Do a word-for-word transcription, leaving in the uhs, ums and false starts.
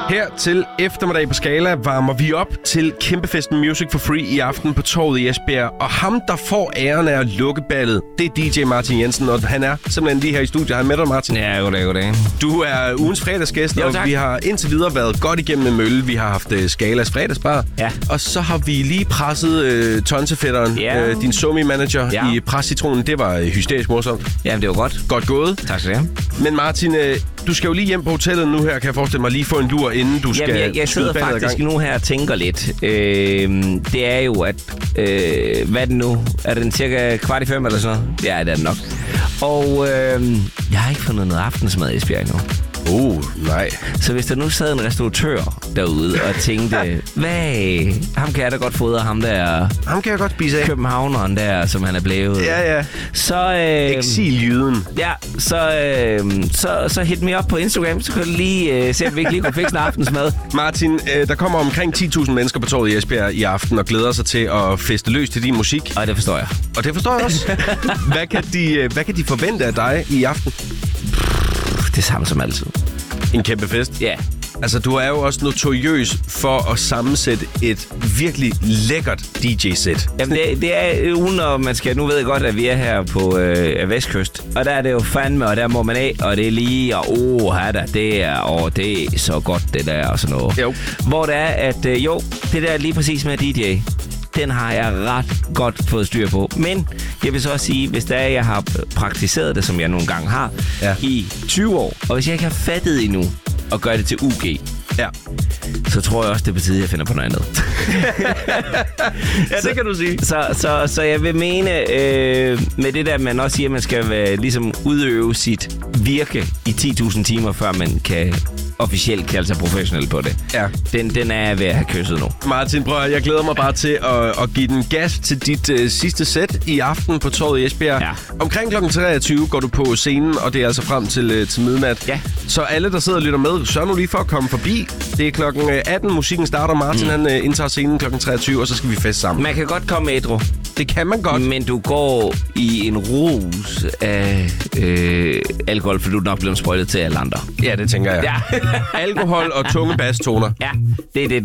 Her til eftermiddag på Skala varmer vi op til kæmpefesten Music for Free i aften på Torvet i Esbjerg. Og ham, der får æren af at lukke ballet, det er D J Martin Jensen, og han er simpelthen lige her i studiet. Hej med dig, Martin. Ja, goddag, goddag. Du er ugens fredagsgæst, jo, og vi har indtil videre været godt igennem en mølle. Vi har haft uh, Skalas fredagsbar, ja. Og så har vi lige presset uh, tonsefætteren, ja. uh, din somi-manager ja. i Presscitronen. Det var uh, hysterisk morsomt. Ja, det var godt. Godt gået. Tak skal du have. Men Martin, uh, du skal jo lige hjem på hotellet nu her, kan jeg forestille mig, lige få en lur, inden du skal. Jamen, jeg, jeg sidder faktisk nu her og tænker lidt. Øh, det er jo, at... Øh, hvad er det nu? Er den cirka kvart i fem eller sådan noget? Ja, det er den nok. Og øh, jeg har ikke fundet noget aftensmad i Esbjerg endnu. Oh, nej. Så hvis der nu sad en restauratør derude og tænkte, hvad? Ham kan jeg da godt fodre, ham der... Ham kan jeg godt spise af. Københavneren der, som han er blevet. Ja, ja. Så... Øh, Eksiljyden. Ja, så, øh, så, så hit me op på Instagram, så kan du lige øh, se, om vi ikke lige kunne fikse en aftensmad. Martin, øh, der kommer omkring ti tusind mennesker på Torvet i Esbjerg i aften og glæder sig til at feste løs til din musik. Og det forstår jeg. Og det forstår jeg også. hvad, kan de, hvad kan de forvente af dig i aften? Det samme som altid. En kæmpe fest? Ja. Altså, du er jo også notoriøs for at sammensætte et virkelig lækkert D J-sæt. Jamen, det, det er ugen, når man skal... Nu ved jeg godt, at vi er her på øh, Vestkyst. Og der er det jo fandme, og der må man af. Og det er lige, og åh, her der, det er, åh, det er så godt, det der, og sådan noget. Jo. Hvor det er, at øh, jo, det der lige præcis med D J... Den har jeg ret godt fået styr på. Men jeg vil så også sige, hvis der er, jeg har praktiseret det, som jeg nogle gange har, ja. i tyve år, og hvis jeg ikke har fattet endnu at gøre det til U G, ja. så tror jeg også, det betyder, at jeg finder på noget andet. Ja, det kan du sige. Så, så, så jeg vil mene, øh, med det der, at man også siger, at man skal øh, ligesom udøve sit virke i ti tusind timer, før man kan officielt kalde sig professionel på det. Ja. Den, den er jeg ved at have kysset nu. Martin, prøv, jeg glæder mig bare til at, at give den gas til dit uh, sidste sæt i aften på Torvet i Esbjerg. Ja. Omkring klokken treogtyve går du på scenen, og det er altså frem til, uh, til midnat. Ja. Så alle, der sidder og lytter med, sørg nu lige for at komme forbi. Det er klokken atten, musikken starter. Martin, mm. han uh, indtager scenen klokken treogtyve, og så skal vi feste sammen. Man kan godt komme ædru. Det kan man godt. Men du går i en rus af øh, alkohol, for du er nok blevet sprøjtet til alle andre. Ja, det tænker jeg. Ja. Alkohol og tunge basstoner. Ja, det er det,